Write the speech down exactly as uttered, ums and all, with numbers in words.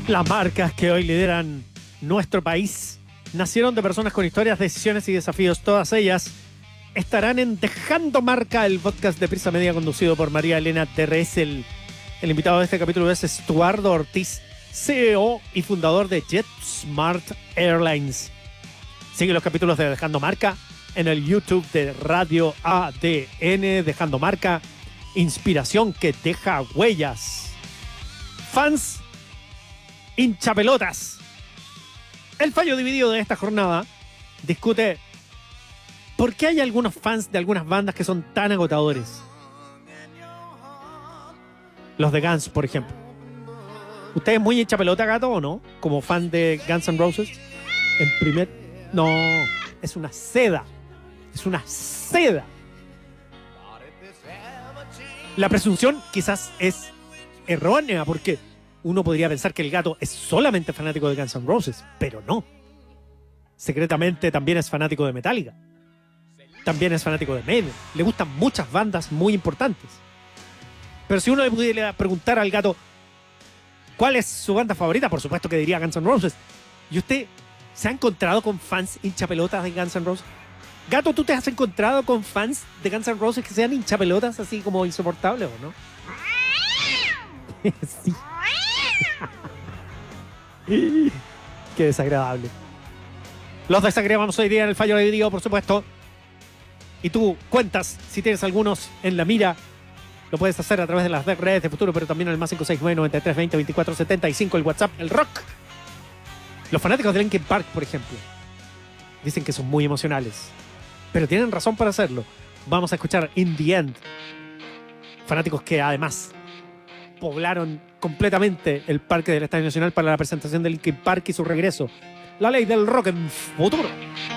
Las marcas que hoy lideran nuestro país nacieron de personas con historias, decisiones y desafíos. Todas ellas estarán en Dejando Marca, el podcast de Prisa Media conducido por María Elena Terresel. El invitado de este capítulo es Estuardo Ortiz, C E O y fundador de JetSmart Airlines. Sigue los capítulos de Dejando Marca en el YouTube de Radio A D N. Dejando Marca, inspiración que deja huellas. Fans hinchapelotas. El fallo dividido de esta jornada discute por qué hay algunos fans de algunas bandas que son tan agotadores. Los de Guns, por ejemplo. ¿Usted es muy hinchapelota, gato, o no? Como fan de Guns N' Roses. En primer... No, es una seda. Es una seda. La presunción quizás es errónea, porque uno podría pensar que el gato es solamente fanático de Guns N' Roses, pero no. Secretamente también es fanático de Metallica. También es fanático de Maiden. Le gustan muchas bandas muy importantes. Pero si uno le pudiera preguntar al gato ¿cuál es su banda favorita? Por supuesto que diría Guns N' Roses. ¿Y usted se ha encontrado con fans hinchapelotas de Guns N' Roses? Gato, ¿tú te has encontrado con fans de Guns N' Roses que sean hinchapelotas así como insoportables o no? Sí. Qué desagradable. Los desagregamos hoy día en el fallo dividido, por supuesto. Y tú cuentas si tienes algunos en la mira. Lo puedes hacer a través de las redes de Futuro, pero también el más cinco seis nueve, noventa y tres, veinte, veinticuatro, setenta y cinco, el WhatsApp, el rock. Los fanáticos de Linkin Park, por ejemplo, dicen que son muy emocionales, pero tienen razón para hacerlo. Vamos a escuchar In the End. Fanáticos que además poblaron completamente el parque del Estadio Nacional para la presentación de Linkin Park y su regreso. La ley del rock en Futuro.